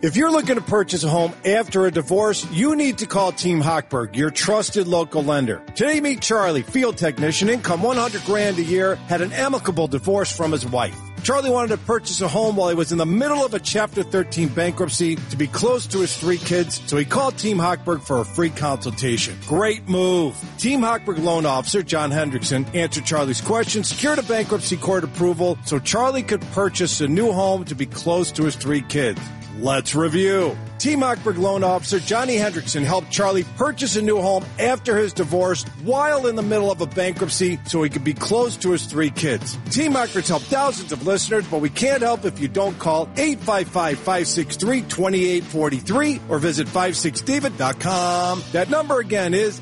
If you're looking to purchase a home after a divorce, you need to call Team Hochberg, your trusted local lender. Today, meet Charlie, field technician, income $100,000 a year, had an amicable divorce from his wife. Charlie wanted to purchase a home while he was in the middle of a Chapter 13 bankruptcy to be close to his 3 kids, so he called Team Hochberg for a free consultation. Great move. Team Hochberg loan officer John Hendrickson answered Charlie's questions, secured a bankruptcy court approval so Charlie could purchase a new home to be close to his 3 kids. Let's review. Team Hochberg loan officer Johnny Hendrickson helped Charlie purchase a new home after his divorce while in the middle of a bankruptcy so he could be close to his 3 kids. Team Hochberg's helped thousands of listeners, but we can't help if you don't call 855-563-2843 or visit 56david.com. That number again is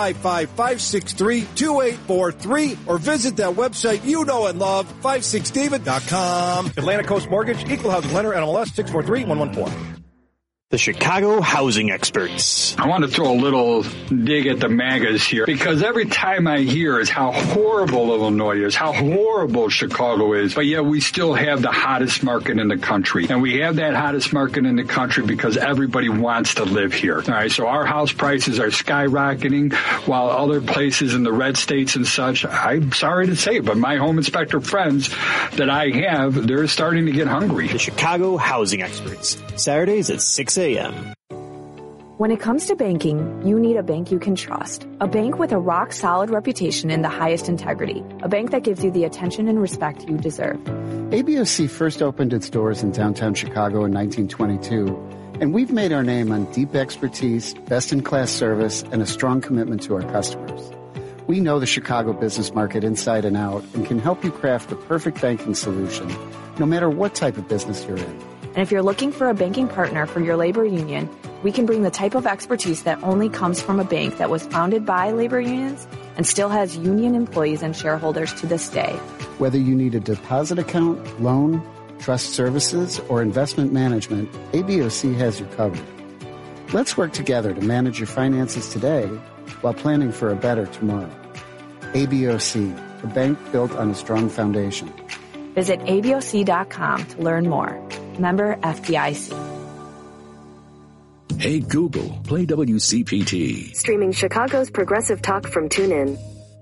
855-563-2843 or visit that website you know and love, 56david.com. Atlantic Coast Mortgage, Equal Housing Lender, NMLS 643114. The Chicago Housing Experts. I want to throw a little dig at the MAGAs here because every time I hear is how horrible Illinois is, how horrible Chicago is, but yet we still have the hottest market in the country. And we have that hottest market in the country because everybody wants to live here. All right, so our house prices are skyrocketing while other places in the red states and such, I'm sorry to say it, but my home inspector friends that I have, they're starting to get hungry. The Chicago Housing Experts. Saturdays at 6 a.m. When it comes to banking, you need a bank you can trust. A bank with a rock-solid reputation and the highest integrity. A bank that gives you the attention and respect you deserve. ABOC first opened its doors in downtown Chicago in 1922, and we've made our name on deep expertise, best-in-class service, and a strong commitment to our customers. We know the Chicago business market inside and out and can help you craft the perfect banking solution, no matter what type of business you're in. And if you're looking for a banking partner for your labor union, we can bring the type of expertise that only comes from a bank that was founded by labor unions and still has union employees and shareholders to this day. Whether you need a deposit account, loan, trust services, or investment management, ABOC has you covered. Let's work together to manage your finances today while planning for a better tomorrow. ABOC, a bank built on a strong foundation. Visit ABOC.com to learn more. Member FDIC. Hey Google, play WCPT. Streaming Chicago's progressive talk from TuneIn.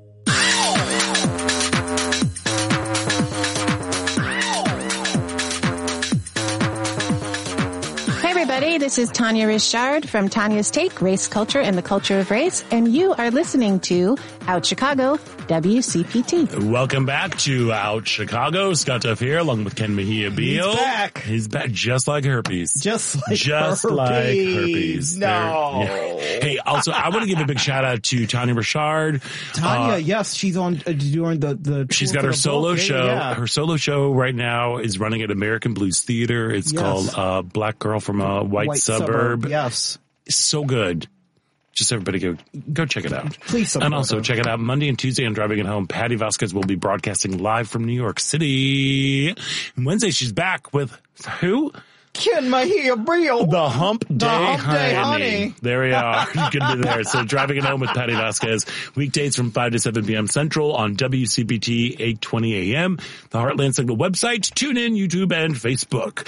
Hey everybody, this is Tanya Richard from Tanya's Take, Race Culture and the Culture of Race, and you are listening to Out Chicago, WCPT. Welcome back to Out Chicago. Scott Duff here, along with Ken Mejia Beal. He's back. He's back, just like herpes. Just like herpes. No. Yeah. Hey, also, I want to give a big shout out to Tanya Richard. Tanya, yes, she's on doing the. She's got her solo show. Yeah. Her solo show right now is running at American Blues Theater. It's called Black Girl from a White Suburb. Yes, it's so good. Just everybody go check it out. Please support And also her. check it out Monday and Tuesday on Driving It Home. Patty Vasquez will be broadcasting live from New York City. And Wednesday she's back with who? Ken Mejia Beal. The Hump Day Honey. Honey. There we are. You can be there. So Driving It Home with Patty Vasquez. Weekdays from 5 to 7 p.m. Central on WCPT 820 a.m. The Heartland Signal website. Tune in, YouTube, and Facebook.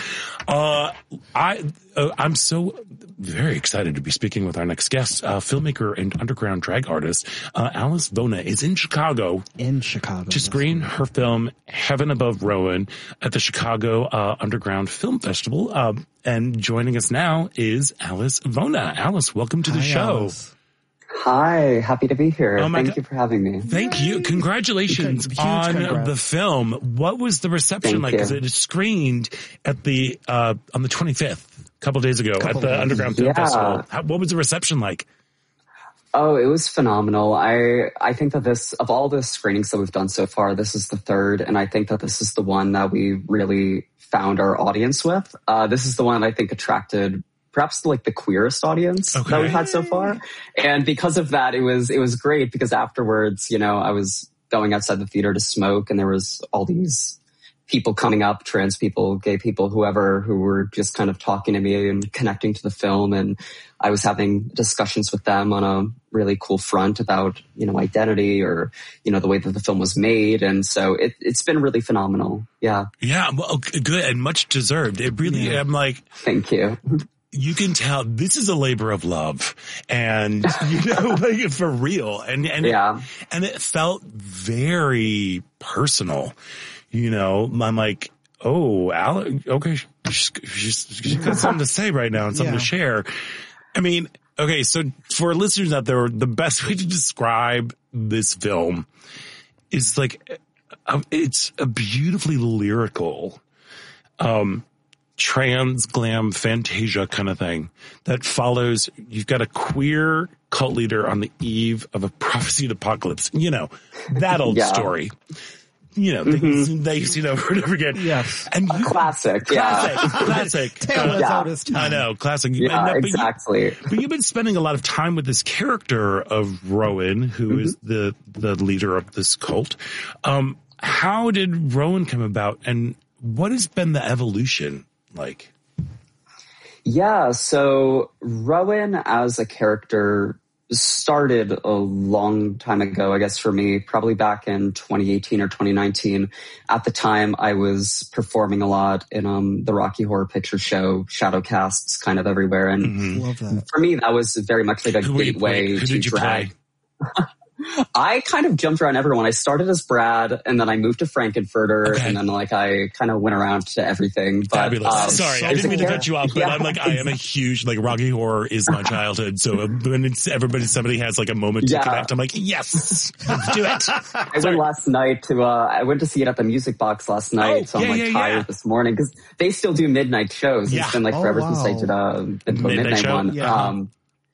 I'm so very excited to be speaking with our next guest, filmmaker and underground drag artist. Alice Vona is in Chicago. To screen her film Heaven Above Rowan at the Chicago Underground Film Festival. And joining us now is Alice Vona. Alice, welcome to the show. Alice. Hi, happy to be here. Thank you for having me. Thank you. Congratulations on the film. What was the reception like? Because it is screened at the on the 25th, a couple days ago, at the Underground Film Festival. What was the reception like? Oh, it was phenomenal. I think that of all the screenings that we've done so far, this is the third, and I think that this is the one that we really found our audience with. This is the one that I think attracted perhaps like the queerest audience that we've had so far. And because of that, it was great because afterwards, I was going outside the theater to smoke and there was all these people coming up, trans people, gay people, whoever, who were just kind of talking to me and connecting to the film. And I was having discussions with them on a really cool front about, identity or, the way that the film was made. And so it's been really phenomenal. Yeah. Yeah. Well, good and much deserved. It really, I'm like, thank you. You can tell this is a labor of love and, like for real. And it felt very personal. I'm like, oh, okay, she's got something to say right now and something to share. I mean, okay, so for listeners out there, the best way to describe this film is like, it's a beautifully lyrical, trans glam fantasia kind of thing that follows. You've got a queer cult leader on the eve of a prophesied apocalypse. That old story. Things, over and over again. Yes. And classic. Classic. I know. Classic. Yeah, exactly. But you've been spending a lot of time with this character of Rowan, who is the leader of this cult. How did Rowan come about and what has been the evolution like? Yeah. So Rowan as a character started a long time ago, I guess for me, probably back in 2018 or 2019. At the time, I was performing a lot in the Rocky Horror Picture Show, shadow casts kind of everywhere. And Love that. For me, that was very much like a gateway to drag. I kind of jumped around everyone. I started as Brad, and then I moved to Frankenfurter, and then I kind of went around to everything. But, fabulous. Sorry, I didn't mean to cut you off, but I am a huge Rocky Horror is my childhood. So when somebody has a moment to connect, I'm like, yes, do it. I went last night to I went to see it at the Music Box last night, so I'm tired this morning because they still do midnight shows. It's been forever since they did a midnight one.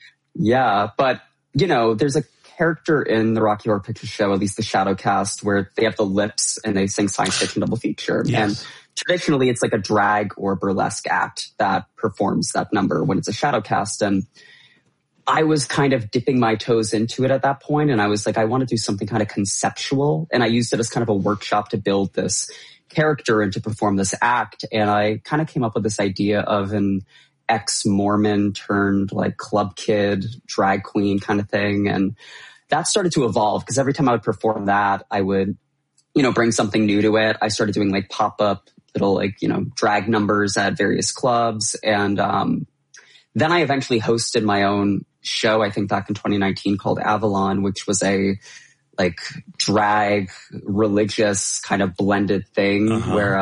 But there's a character in the Rocky Horror Picture Show, at least the shadow cast, where they have the lips and they sing science fiction double feature. Yes. And traditionally it's like a drag or burlesque act that performs that number when it's a shadow cast. And I was kind of dipping my toes into it at that point. And I was like, I want to do something kind of conceptual. And I used it as kind of a workshop to build this character and to perform this act. And I kind of came up with this idea of an ex-Mormon turned club kid, drag queen kind of thing. And that started to evolve because every time I would perform that, I would, bring something new to it. I started doing pop-up little drag numbers at various clubs. And then I eventually hosted my own show, I think back in 2019 called Avalon, which was a drag religious kind of blended thing where,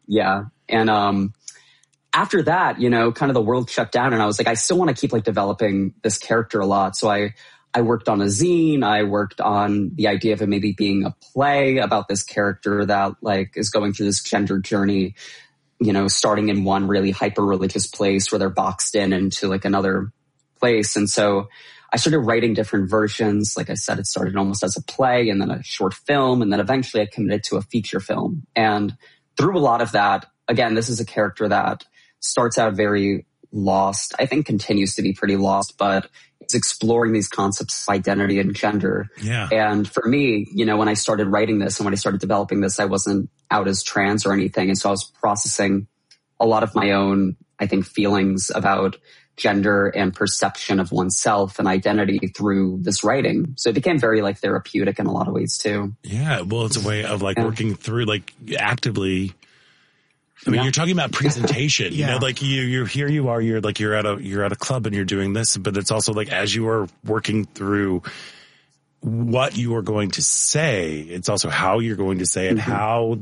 And after that, kind of the world shut down and I was like, I still want to keep developing this character a lot. So I worked on a zine. I worked on the idea of it maybe being a play about this character that is going through this gender journey, starting in one really hyper religious place where they're boxed into another place. And so I started writing different versions. Like I said, it started almost as a play and then a short film. And then eventually I committed to a feature film. And through a lot of that, again, this is a character that starts out very lost, I think continues to be pretty lost, but it's exploring these concepts of identity and gender. Yeah. And for me, when I started writing this and when I started developing this, I wasn't out as trans or anything. And so I was processing a lot of my own, I think, feelings about gender and perception of oneself and identity through this writing. So it became very therapeutic in a lot of ways too. Yeah. Well, it's a way of working through actively. I mean, you're talking about presentation, you're here you are, you're at a club and you're doing this, but it's also as you are working through what you are going to say, it's also how you're going to say it, how,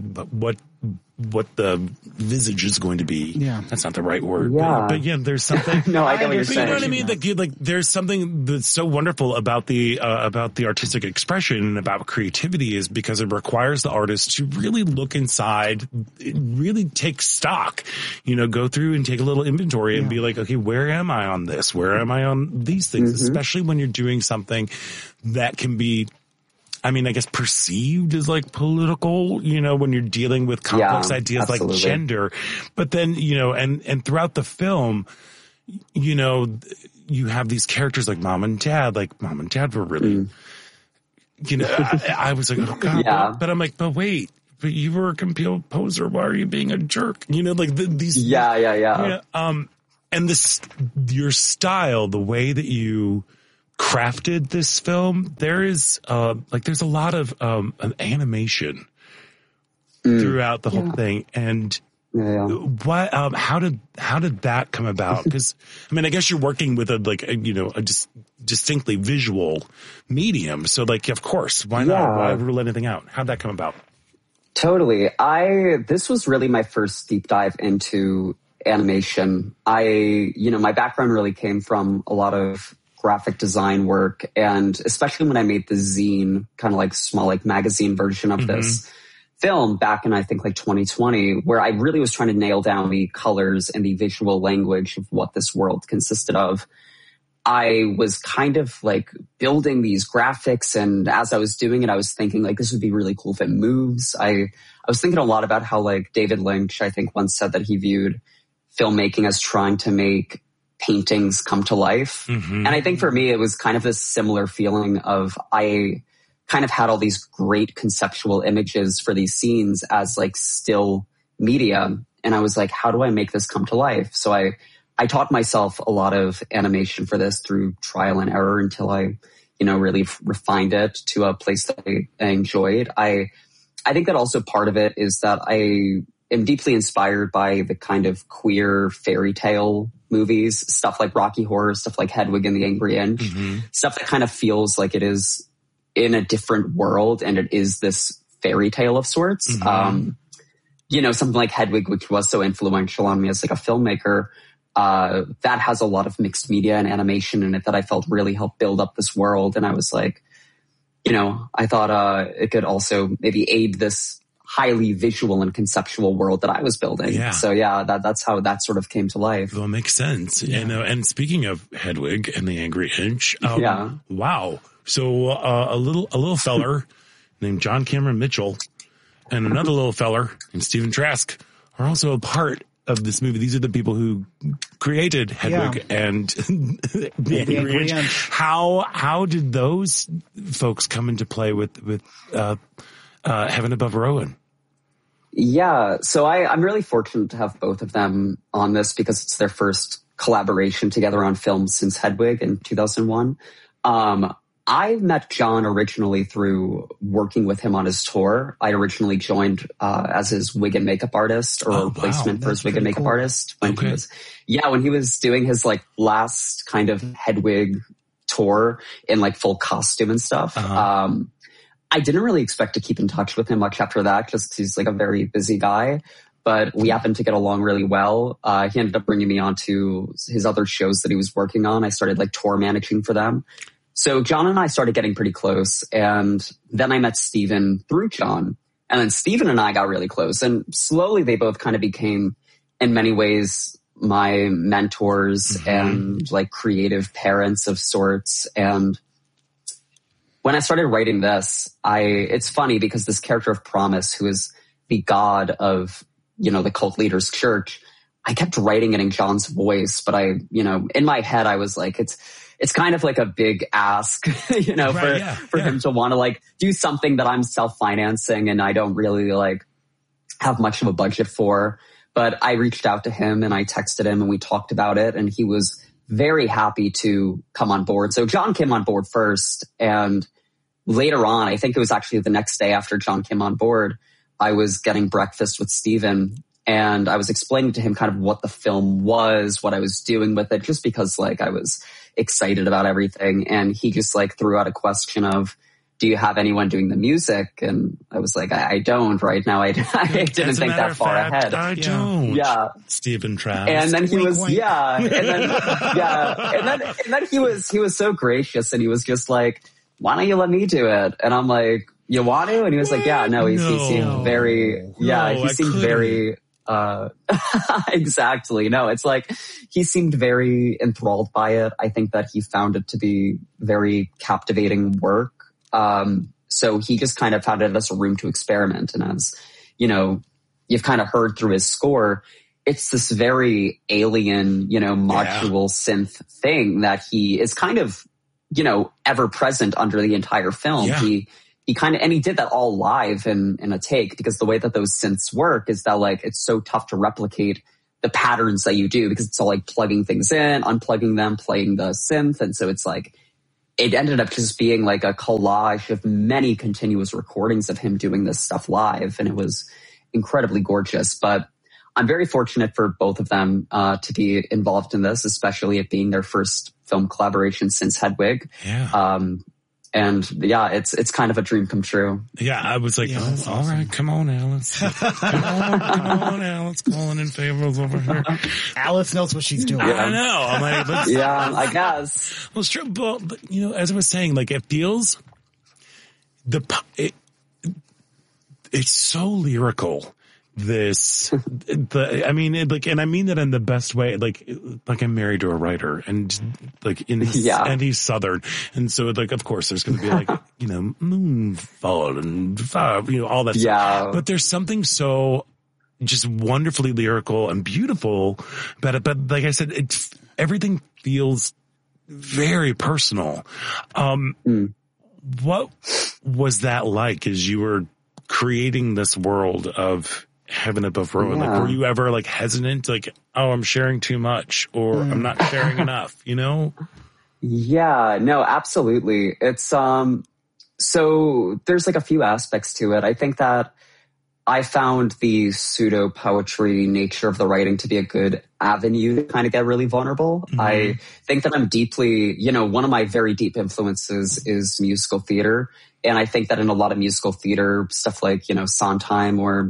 what the visage is going to be. Yeah. That's not the right word. Yeah. But there's something. No, I get what you're saying. You know what I mean? There's something that's so wonderful about the artistic expression and about creativity is because it requires the artist to really look inside, really take stock, go through and take a little inventory and be like, okay, where am I on this? Where am I on these things? Especially when you're doing something that can be, I guess perceived as political, when you're dealing with complex ideas absolutely. like gender. But then, and throughout the film, you have these characters like mom and dad. Mom and dad were really, I was like, oh God. Yeah. But I'm like, but wait, but you were a composer. Why are you being a jerk? You know, like these. Yeah. And your style, the way that you crafted this film, there's a lot of an animation throughout the whole thing. And what, how did that come about? Because I mean, I guess you're working with a distinctly visual medium. So like, of course, why not? Why rule anything out? How'd that come about? Totally. This was really my first deep dive into animation. My background really came from a lot of graphic design work, and especially when I made the zine, kind of like small, like magazine version of this film back in, I think, like 2020, where I really was trying to nail down the colors and the visual language of what this world consisted of. I was kind of like building these graphics, and as I was doing it, I was thinking like, this would be really cool if it moves. I was thinking a lot about how like David Lynch, I think, once said that he viewed filmmaking as trying to make paintings come to life. And I think for me, it was kind of this similar feeling of, I kind of had all these great conceptual images for these scenes as like still media. And I was like, how do I make this come to life? So I taught myself a lot of animation for this through trial and error until I, really refined it to a place that I enjoyed. I think that also part of it is that I am deeply inspired by the kind of queer fairy tale movies, stuff like Rocky Horror, stuff like Hedwig and the Angry Inch, stuff that kind of feels like it is in a different world and it is this fairy tale of sorts. Something like Hedwig, which was so influential on me as like a filmmaker, that has a lot of mixed media and animation in it that I felt really helped build up this world. And I was like, I thought it could also maybe aid this highly visual and conceptual world that I was building. Yeah. So that's how that sort of came to life. Well, it makes sense. Yeah. And speaking of Hedwig and the Angry Inch, wow. So a little feller named John Cameron Mitchell and another little feller named Stephen Trask are also a part of this movie. These are the people who created Hedwig and the Angry Inch. How did those folks come into play with Heaven Above Rowan? Yeah, so I'm really fortunate to have both of them on this because it's their first collaboration together on film since Hedwig in 2001. I met John originally through working with him on his tour. I originally joined as his wig and makeup artist or replacement for his wig and makeup artist when he was doing his like last kind of Hedwig tour in like full costume and stuff. I didn't really expect to keep in touch with him much after that, just he's like a very busy guy, but we happened to get along really well. He ended up bringing me onto his other shows that he was working on. I started like tour managing for them. So John and I started getting pretty close, and then I met Stephen through John, and then Stephen and I got really close, and slowly they both kind of became, in many ways, my mentors and like creative parents of sorts. And when I started writing this, it's funny because this character of Promise, who is the god of, the cult leader's church, I kept writing it in John's voice, but in my head, I was like, it's kind of like a big ask, for him to want to like do something that I'm self-financing and I don't really like have much of a budget for. But I reached out to him and I texted him and we talked about it, and he was very happy to come on board. So John came on board first, and later on, I think it was actually the next day after John came on board, I was getting breakfast with Stephen, and I was explaining to him kind of what the film was, what I was doing with it, just because like I was excited about everything. And he just like threw out a question of, do you have anyone doing the music? And I was like, I don't right now. I didn't think that far ahead. I don't. Yeah. Stephen Trask. And then he was, And then he was so gracious, and he was just like, why don't you let me do it? And I'm like, you want to? And he was like, yeah, no, he seemed very, very, exactly. No, it's like, he seemed very enthralled by it. I think that he found it to be very captivating work. So he just kind of found it as a room to experiment. And as, you've kind of heard through his score, it's this very alien, module synth thing that he is kind of, ever present under the entire film. Yeah. he did that all live in a take, because the way that those synths work is that like it's so tough to replicate the patterns that you do, because it's all like plugging things in, unplugging them, playing the synth. And so it's like, it ended up just being like a collage of many continuous recordings of him doing this stuff live. And it was incredibly gorgeous. But I'm very fortunate for both of them to be involved in this, especially it being their first film collaboration since Hedwig. Yeah. And yeah, it's kind of a dream come true. Yeah, I was like, all right, come on, Alice. Come on, Alice, calling in favors over here. Alice knows what she's doing. Yeah. I know. I'm like, I guess. Well, it's true, but as I was saying, like, it feels it's so lyrical. I mean that in the best way, like I'm married to a writer, and like and he's Southern, and so like of course there's going to be like moonfall and fire, all that stuff. But there's something so just wonderfully lyrical and beautiful about it. But like I said, everything feels very personal. What was that like as you were creating this world of Heaven Above Rowan? Like, were you ever like hesitant, like, oh, I'm sharing too much, or I'm not sharing enough, Yeah, no, absolutely. It's, so there's like a few aspects to it. I think that I found the pseudo poetry nature of the writing to be a good avenue to kind of get really vulnerable. Mm-hmm. I think that I'm deeply, one of my very deep influences is musical theater. And I think that in a lot of musical theater stuff like, Sondheim or,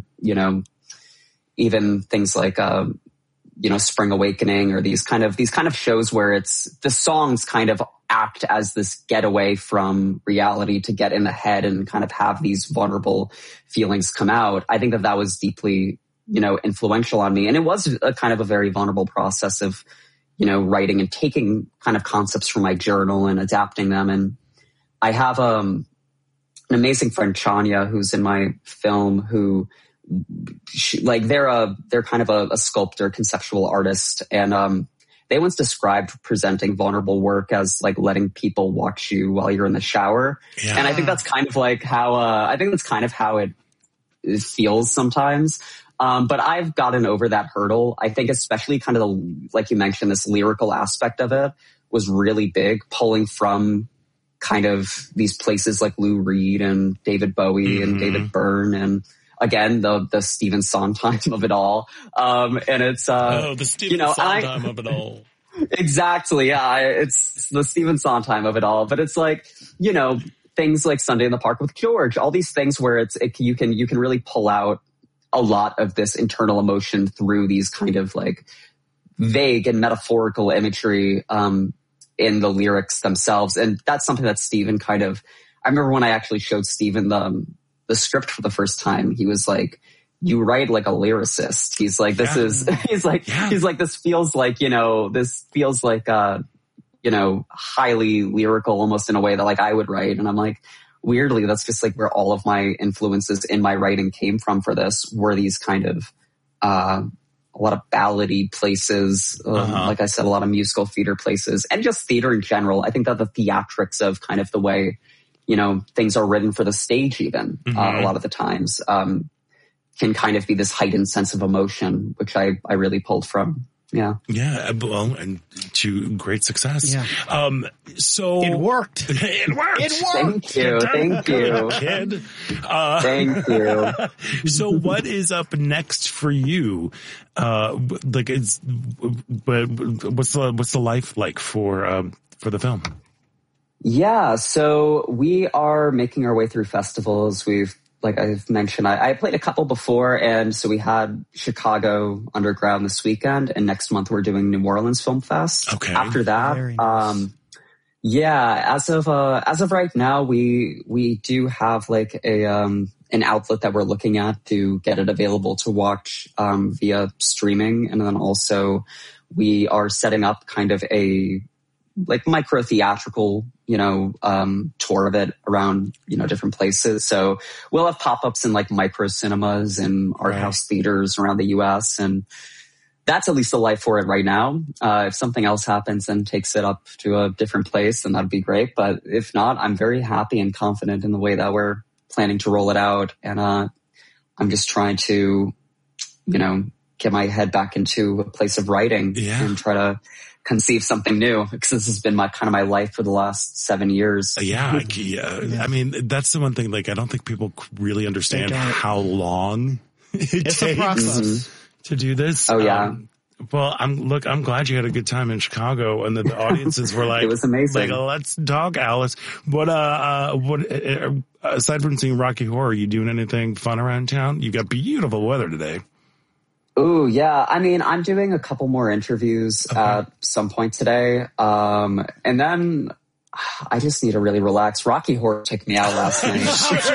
even things like, Spring Awakening or these kind of shows where it's the songs kind of act as this getaway from reality to get in the head and kind of have these vulnerable feelings come out. I think that was deeply, influential on me. And it was a kind of a very vulnerable process of, writing and taking kind of concepts from my journal and adapting them. And I have, an amazing friend, Chania, who's in my film, who they're kind of a sculptor, conceptual artist. And, they once described presenting vulnerable work as like letting people watch you while you're in the shower. Yeah. And I think that's kind of like how, it feels sometimes. But I've gotten over that hurdle. I think especially kind of like you mentioned, this lyrical aspect of it was really big, pulling from kind of these places like Lou Reed and David Bowie and David Byrne and again, the Stephen Sondheim of it all. And it's, the Stephen Sondheim of it all. Exactly. Yeah. It's the Stephen Sondheim of it all, but it's like, things like Sunday in the Park with George, all these things where you can really pull out a lot of this internal emotion through these kind of like vague and metaphorical imagery, in the lyrics themselves. And that's something that Stephen I remember when I actually showed Stephen the script for the first time, he was like, you write like a lyricist. He's like, this feels like, highly lyrical almost in a way that like I would write. And I'm like, weirdly, that's just like where all of my influences in my writing came from for this were these kind of, a lot of ballady places. Like I said, a lot of musical theater places and just theater in general. I think that the theatrics of kind of the way, things are written for the stage even, a lot of the times, can kind of be this heightened sense of emotion, which I really pulled from. Yeah. Yeah. Well, and to great success. Yeah. So it worked. It worked. Thank you. Thank you. Kid. Thank you. So what is up next for you? What's the life like for the film? Yeah. So we are making our way through festivals. Like I've mentioned, I played a couple before, and so we had Chicago Underground this weekend, and next month we're doing New Orleans Film Fest. Okay. After that, nice. As of right now, we do have like an outlet that we're looking at to get it available to watch via streaming, and then also we are setting up kind of a like micro theatrical, tour of it around, different places. So we'll have pop-ups in like micro cinemas and art house theaters around the US. And that's at least the life for it right now. If something else happens and takes it up to a different place, then that'd be great. But if not, I'm very happy and confident in the way that we're planning to roll it out. And I'm just trying to, get my head back into a place of writing and try to conceive something new, because this has been my life for the last 7 years. I mean, that's the one thing, like, I don't think people really understand how long it takes to do this. Oh yeah. Well, I'm glad you had a good time in Chicago, and that the audiences were like, it was amazing. Like, let's talk, Alice. What aside from seeing Rocky Horror, are you doing anything fun around town? You got beautiful weather today. Oh yeah. I mean, I'm doing a couple more interviews at some point today. And then I just need to really relax. Rocky Horror took me out last night.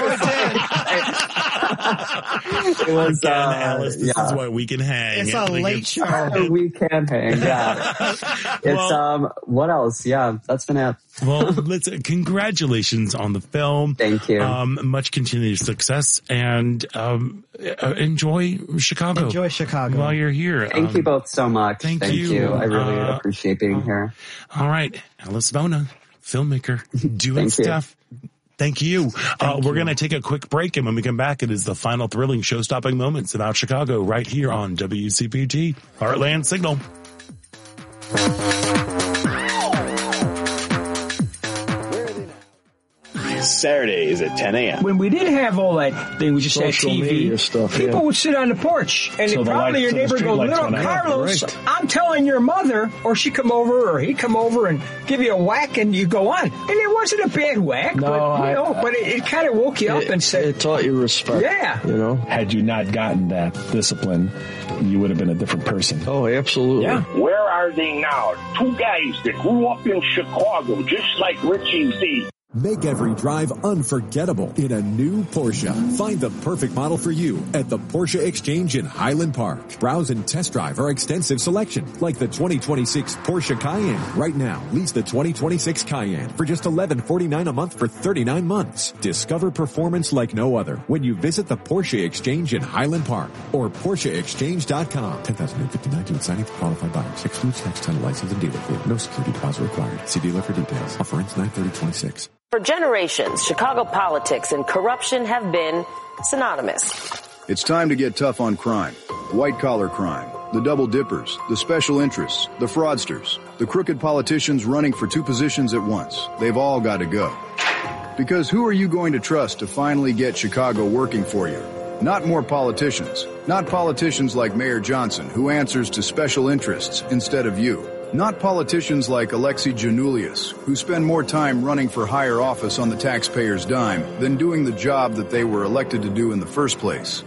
It was, again, Alice, this is why we can hang. It's a late show. We can hang, yeah. It's, what else? Yeah, that's been it. Well, congratulations on the film. Thank you. Much continued success, and enjoy Chicago. Enjoy Chicago while you're here. Thank you both so much. Thank you. I really appreciate being here. All right, Alice Vona, filmmaker, doing stuff. Thank you. We're going to take a quick break, and when we come back, it is the final thrilling show-stopping moments about Chicago right here on WCPT, Heartland Signal. Saturdays at 10 a.m. When we didn't have all that thing, we just had TV, stuff, people would sit on the porch, and probably your neighbor would go, "Little Carlos, I'm telling your mother," or she'd come over, or he'd come over and give you a whack, and you go on. And it wasn't a bad whack, but it kind of woke you up and said... It taught you respect. Yeah. Had you not gotten that discipline, you would have been a different person. Oh, absolutely. Yeah. Where are they now? Two guys that grew up in Chicago, just like Richie Z. Make every drive unforgettable in a new Porsche. Find the perfect model for you at the Porsche Exchange in Highland Park. Browse and test drive our extensive selection, like the 2026 Porsche Cayenne. Right now, lease the 2026 Cayenne for just $1149 a month for 39 months. Discover performance like no other when you visit the Porsche Exchange in Highland Park or PorscheExchange.com. $10,059 to signing for qualified buyers. Excludes tax, title, license, and dealer fee. No security deposit required. See dealer for details. Offer ends 9/30/26. For generations, Chicago politics and corruption have been synonymous. It's time to get tough on crime. White-collar crime, the double dippers, the special interests, the fraudsters, the crooked politicians running for two positions at once. They've all got to go. Because who are you going to trust to finally get Chicago working for you? Not more politicians. Not politicians like Mayor Johnson, who answers to special interests instead of you. Not politicians like Alexei Janulius, who spend more time running for higher office on the taxpayer's dime than doing the job that they were elected to do in the first place.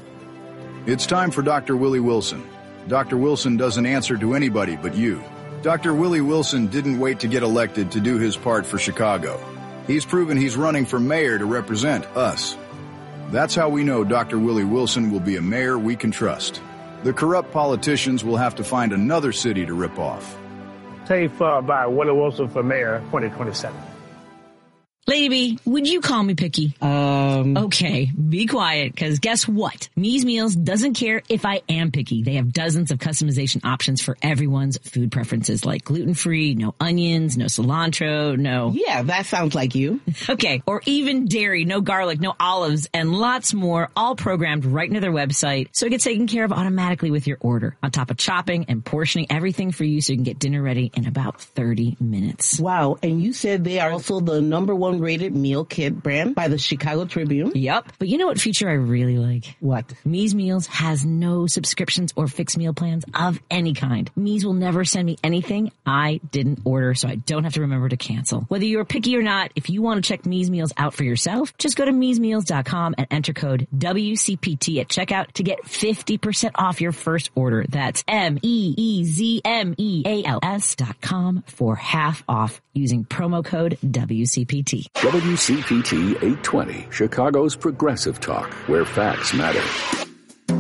It's time for Dr. Willie Wilson. Dr. Wilson doesn't answer to anybody but you. Dr. Willie Wilson didn't wait to get elected to do his part for Chicago. He's proven he's running for mayor to represent us. That's how we know Dr. Willie Wilson will be a mayor we can trust. The corrupt politicians will have to find another city to rip off. Safe by Willie Wilson for mayor 2027. Lady, would you call me picky? Okay, be quiet, because guess what? Me's Meals doesn't care if I am picky. They have dozens of customization options for everyone's food preferences, like gluten-free, no onions, no cilantro, no... Yeah, that sounds like you. Okay, or even dairy, no garlic, no olives, and lots more, all programmed right into their website, so it gets taken care of automatically with your order, on top of chopping and portioning everything for you so you can get dinner ready in about 30 minutes. Wow, and you said they are also the #1 rated meal kit brand by the Chicago Tribune? Yep. But you know what feature I really like? What? Me's Meals has no subscriptions or fixed meal plans of any kind. Me's will never send me anything I didn't order, so I don't have to remember to cancel. Whether you're picky or not, if you want to check Me's Meals out for yourself, just go to me'smeals.com and enter code WCPT at checkout to get 50% off your first order. That's MEEZMEALS.com for half off using promo code WCPT. WCPT 820, Chicago's progressive talk, where facts matter.